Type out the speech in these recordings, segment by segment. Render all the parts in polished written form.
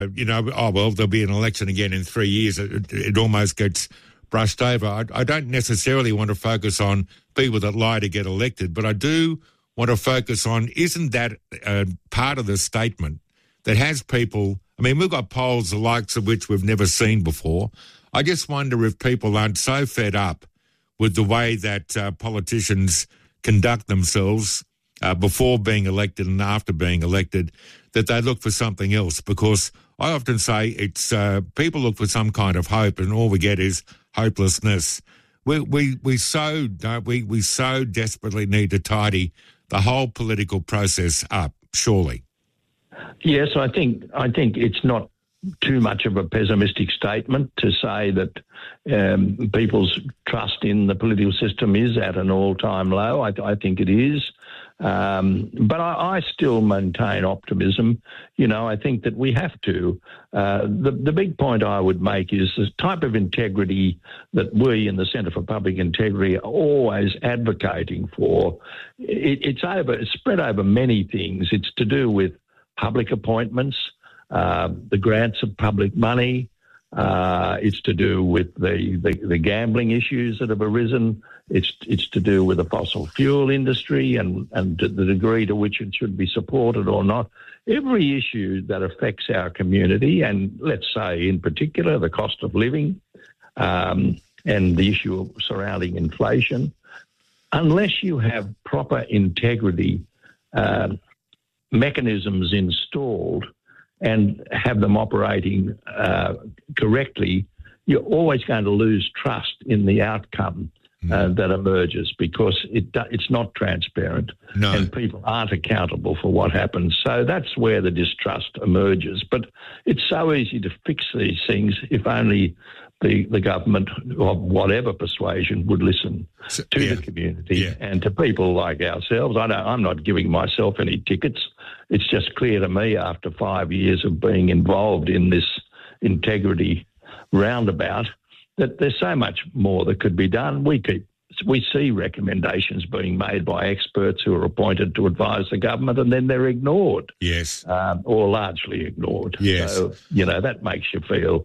there'll be an election again in 3 years. It almost gets brushed over. I don't necessarily want to focus on people that lie to get elected, but I do want to focus on, isn't that part of the statement that has people, I mean, we've got polls the likes of which we've never seen before. I just wonder if people aren't so fed up with the way that politicians conduct themselves before being elected and after being elected, that they look for something else. Because I often say it's people look for some kind of hope, and all we get is hopelessness. We so desperately need to tidy the whole political process up, surely. Yes, I think it's not too much of a pessimistic statement to say that people's trust in the political system is at an all-time low. I think it is. But I still maintain optimism. I think that we have to. The big point I would make is the type of integrity that we in the Centre for Public Integrity are always advocating for. It's spread over many things. It's to do with public appointments, the grants of public money. It's to do with the gambling issues that have arisen. It's to do with the fossil fuel industry and to the degree to which it should be supported or not. Every issue that affects our community, and let's say in particular the cost of living and the issue surrounding inflation, unless you have proper integrity mechanisms installed and have them operating correctly, you're always going to lose trust in the outcome that emerges, because it's not transparent and people aren't accountable for what happens. So that's where the distrust emerges. But it's so easy to fix these things if only the government of whatever persuasion would listen to the community and to people like ourselves. I'm not giving myself any tickets. It's just clear to me after 5 years of being involved in this integrity roundabout that there's so much more that could be done. We see recommendations being made by experts who are appointed to advise the government, and then they're ignored. Yes. Or largely ignored. Yes. So, that makes you feel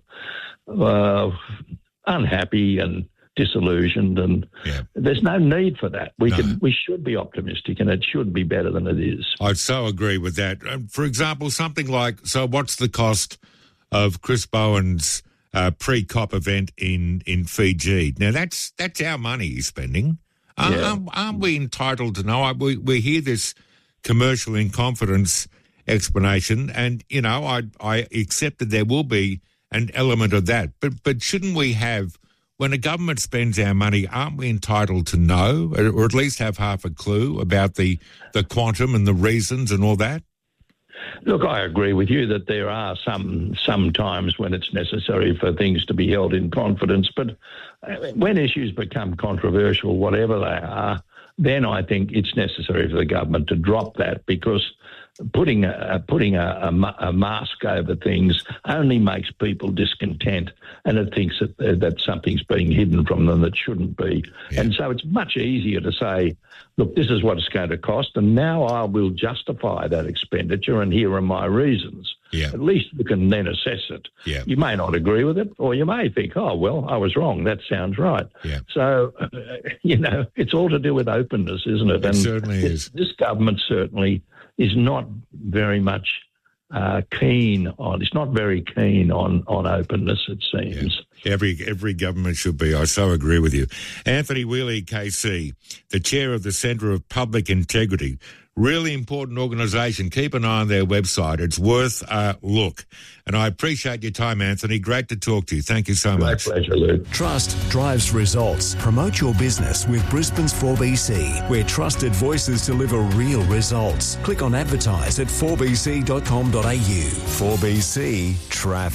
unhappy and disillusioned, and there's no need for that. We should be optimistic, and it should be better than it is. I'd so agree with that. For example, something like, so what's the cost of Chris Bowen's pre-COP event in Fiji? Now, that's our money he's spending. Aren't we entitled to know? We hear this commercial in confidence explanation, and, I accept that there will be an element of that. But shouldn't we have, when a government spends our money, aren't we entitled to know, or at least have half a clue about the quantum and the reasons and all that? Look, I agree with you that there are some times when it's necessary for things to be held in confidence, but when issues become controversial, whatever they are, then I think it's necessary for the government to drop that, because putting a mask over things only makes people discontent, and it thinks that something's being hidden from them that shouldn't be. Yeah. And so it's much easier to say, look, this is what it's going to cost, and now I will justify that expenditure, and here are my reasons. Yeah. At least you can then assess it. Yeah. You may not agree with it, or you may think, oh, well, I was wrong. That sounds right. Yeah. So, it's all to do with openness, isn't it? It certainly is. This government certainly is not very much keen on. It's not very keen on openness, it seems. Yeah. Every government should be. I so agree with you. Anthony Whealy, KC, the chair of the Centre of Public Integrity. Really important organisation. Keep an eye on their website. It's worth a look. And I appreciate your time, Anthony. Great to talk to you. Thank you so much. My pleasure, Luke. Trust drives results. Promote your business with Brisbane's 4BC, where trusted voices deliver real results. Click on advertise at 4bc.com.au. 4BC Traffic.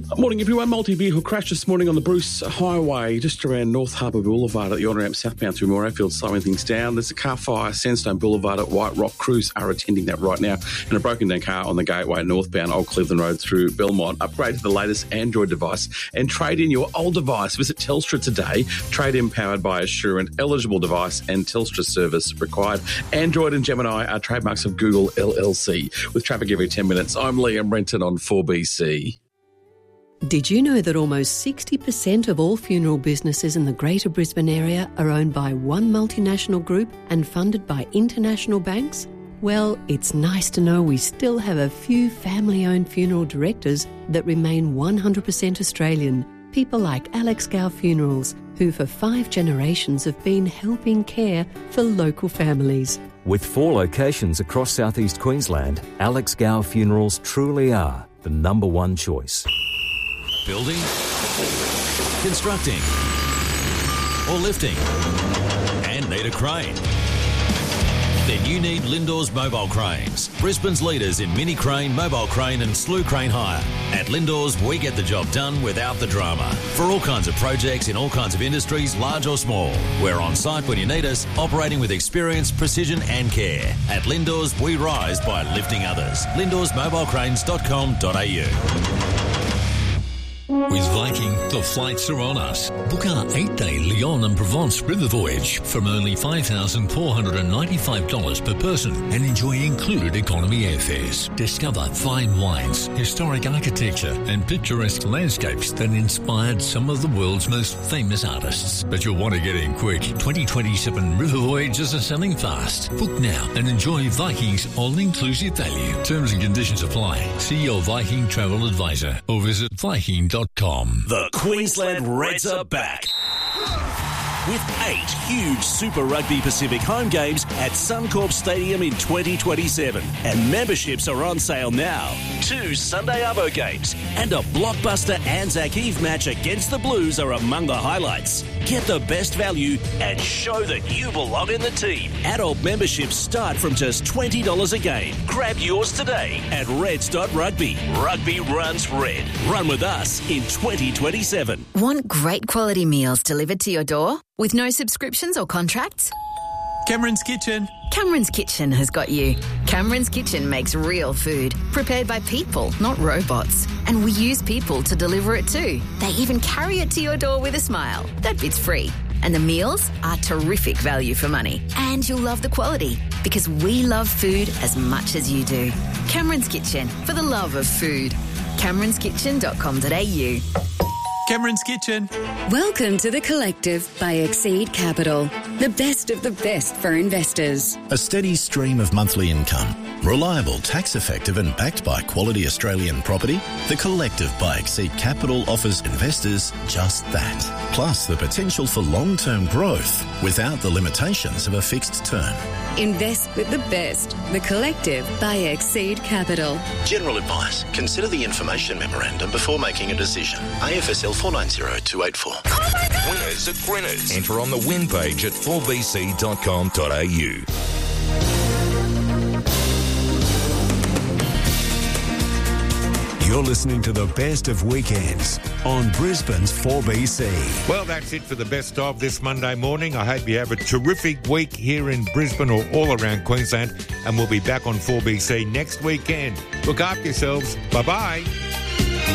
Morning, everyone. Multi-vehicle crash this morning on the Bruce Highway, just around North Harbour Boulevard at the on-ramp southbound through Morayfield, slowing things down. There's a car fire, Sandstone Boulevard at White Rock. Crews are attending that right now. And a broken-down car on the Gateway northbound Old Cleveland Road through Belmont. Upgrade to the latest Android device and trade in your old device. Visit Telstra today. Trade-in powered by Assurant. Eligible device and Telstra service required. Android and Gemini are trademarks of Google LLC. With traffic every 10 minutes, I'm Liam Renton on 4BC. Did you know that almost 60% of all funeral businesses in the Greater Brisbane area are owned by one multinational group and funded by international banks? Well, it's nice to know we still have a few family-owned funeral directors that remain 100% Australian. People like Alex Gow Funerals, who for 5 generations have been helping care for local families. With 4 locations across southeast Queensland, Alex Gow Funerals truly are the number one choice. Building, constructing, or lifting, and need a crane? Then you need Lindor's Mobile Cranes, Brisbane's leaders in mini crane, mobile crane and slew crane hire. At Lindor's, we get the job done without the drama. For all kinds of projects in all kinds of industries, large or small. We're on site when you need us, operating with experience, precision and care. At Lindor's, we rise by lifting others. LindorsMobilecranes.com.au. With Viking, the flights are on us. Book our 8-day Lyon and Provence river voyage from only $5,495 per person and enjoy included economy airfares. Discover fine wines, historic architecture and picturesque landscapes that inspired some of the world's most famous artists. But you'll want to get in quick. 2027 river voyages are selling fast. Book now and enjoy Viking's all-inclusive value. Terms and conditions apply. See your Viking travel advisor or visit Viking.com. The Queensland Reds are back with 8 huge Super Rugby Pacific home games at Suncorp Stadium in 2027. And memberships are on sale now. 2 Sunday Arvo games and a blockbuster Anzac Eve match against the Blues are among the highlights. Get the best value and show that you belong in the team. Adult memberships start from just $20 a game. Grab yours today at reds.rugby. Rugby runs red. Run with us in 2027. Want great quality meals delivered to your door? With no subscriptions or contracts? Cameron's Kitchen. Cameron's Kitchen has got you. Cameron's Kitchen makes real food, prepared by people, not robots. And we use people to deliver it too. They even carry it to your door with a smile. That bit's free. And the meals are terrific value for money. And you'll love the quality, because we love food as much as you do. Cameron's Kitchen, for the love of food. CameronsKitchen.com.au. Cameron's Kitchen. Welcome to The Collective by Exceed Capital, the best of the best for investors. A steady stream of monthly income, reliable, tax-effective and backed by quality Australian property, The Collective by Exceed Capital offers investors just that. Plus the potential for long-term growth without the limitations of a fixed term. Invest with the best. The Collective by Exceed Capital. General advice. Consider the information memorandum before making a decision. AFSL 490284. Oh my God! Winners at Grinners. Enter on the win page at 4bc.com.au. You're listening to the best of weekends on Brisbane's 4BC. Well, that's it for the best of this Monday morning. I hope you have a terrific week here in Brisbane or all around Queensland, and we'll be back on 4BC next weekend. Look after yourselves. Bye-bye.